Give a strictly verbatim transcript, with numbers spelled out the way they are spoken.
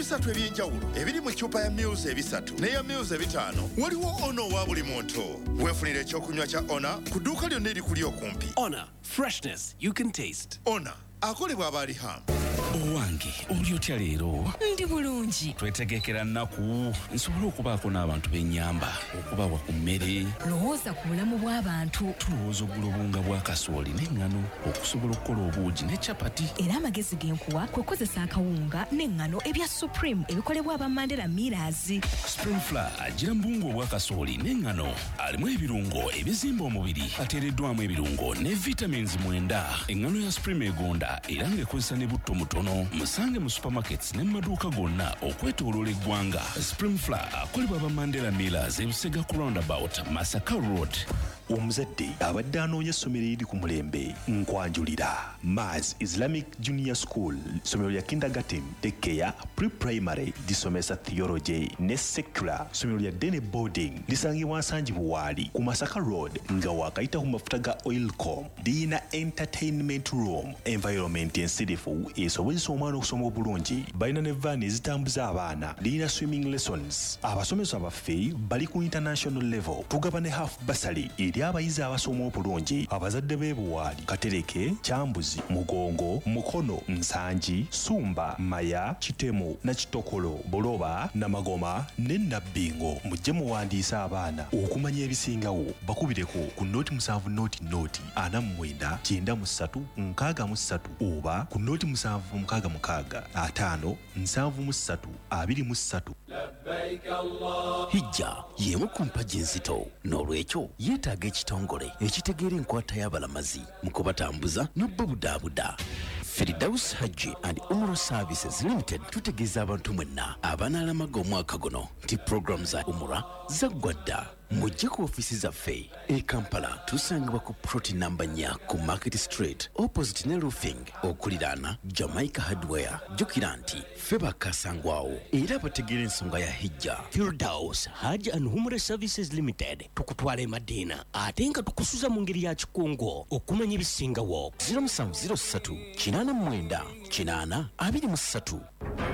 ebisatu ebyenjawulo ebiri mu ccupa ya Mils ebisatu n'eya Mils ebitaano waliwo ono wa buli muntu. Weefunira ekyokunywa kya Ona ku dduuka lyonna erikuli okumpi. Ona, freshness you can taste. Ona akolebwa abaali hamu. Owange oli otya leero? Ndi bulungi. Twetegekera nnaku nsobole okubaako n'abantu b'ennyamba okubawa ku mmere. Lowooza ku bulamu bw'abantu. Tulowooza oggula obunga bwa kasooli n'eŋŋano okusobola okukola obuugi ne capati. Era amagezi genkuwa kwe kozesa akawunga n'eŋŋano ebya Supreme ebikolebwa aba Mandela Millers. Spring Flour agira mbungu obwa kasooli n'eŋŋano alimu ebirungo ebizimba omubiri ateereddwamu ebirungo ne vitamins mwenda. Eŋŋano ya Supreme egonda era ng'ekozesa ne butto mutono. Musange mu supermarkets ne mu maduuka gonna okwetooloola eggwanga. Spring Flour akolebwa aba Mandela Millers e Busega ku roundabout Masaka Road. Omuzadde abadde anoonya essomero eriri ku mulembe nkwanjulira. Maz Islamic Junior School, ssomero lya kindergarten, daycare, pre-primary lisomesa theology ne secular. Ssomero lya Dene boarding lisangibwa Nsangi Buwaali ku Masaka Road nga wakayita ku mafuta ga Oilcom. Lirina entertainment room, environment ensirifu esobozesa omwana okusoma obulungi. Balina ne vaani ezitambuza abaana. Lirina swimming lessons. Abasomesa baffe bali ku international level. Tugaba ne half bursary eri abayizi abasoma obulungi. Abazadde b'e Buwaali, Katereke, Kyambuzi, Mugongo, Mukono, Nsangi, Sumba, Maya, Kitemu na Kitokolo, Boloba, Namagoma ne Nabbingo. Mujje muwandiisa abaana okumanya ebisingawo. Bakubireko ku noti musanvu noti noti ana mu mwenda kyenda mu ssatu nkaaga mu ssatu oba ku noti musanvu mukaaga mukaaga ataano nsanvu mu ssatu abiri mu ssatu. Hijja y'emu ku mpagi enzito n'olwekyo yeetaaga ekitongole ekitegeera enkwata y'abalamazi mu kubatambuza n'obbabudaabuda. Firdaus Hajji and Umrah Services Limited tutegeeza abantu mwenna abanaalamaga omwaka guno nti program za Umrah zaggwa dda. Mujje ku ofiisi zaffe e Kampala tusangibwa ku ploti namba nnya ku Market Street opposite ne roofing okuliraana Jamaica Hardware. Jjukira nti ffe bakasangwawo era bategeera ensonga ya hijja. Firdaus Hajji and Umrah Services Limited tukutwala e Madina ate nga tukusuza mu ngeri ya kikungo okumanya ebisingawo. zero seven zero three nine nine nine nine two.